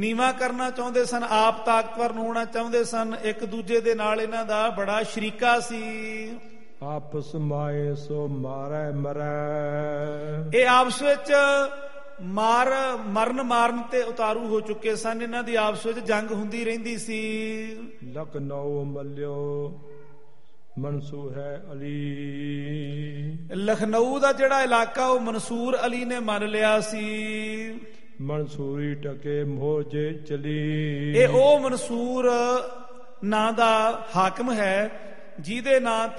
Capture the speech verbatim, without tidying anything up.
ਨੀਵਾਂ ਕਰਨਾ ਚਾਹੁੰਦੇ ਸਨ, ਆਪ ਤਾਕਤਵਰ ਨੂੰ ਹੋਣਾ ਚਾਹੁੰਦੇ ਸਨ। ਇੱਕ ਦੂਜੇ ਦੇ ਨਾਲ ਇਹਨਾਂ ਦਾ ਬੜਾ ਸ਼ਰੀਕਾ ਸੀ। ਆਪਸ ਮਾਏ ਸੋ ਮਾਰੈ ਮਰੈ, ਇਹ ਆਪਸ ਵਿੱਚ ਮਾਰ ਮਰਨ ਮਾਰਨ ਤੇ ਉਤਾਰੂ ਹੋ ਚੁੱਕੇ ਸਨ। ਇਹਨਾਂ ਦੀ ਆਪਸ ਵਿੱਚ ਜੰਗ ਹੁੰਦੀ ਰਹਿੰਦੀ ਸੀ। ਲਖਨਊ ਮੱਲਿਓ ਮਨਸੂਰ ਹੈ ਅਲੀ, ਲਖਨਊ ਦਾ ਜਿਹੜਾ ਇਲਾਕਾ ਉਹ ਮਨਸੂਰ ਅਲੀ ਨੇ ਮੰਨ ਲਿਆ ਸੀ। ਮਨਸੂਰੀ ਟਕੇ ਮੋਜੇ ਚਲੀ, ਇਹ ਉਹ ਮਨਸੂਰ ਨਾਂ ਦਾ ਹਾਕਮ ਹੈ ਜਿਹਦੇ ਨਾਂ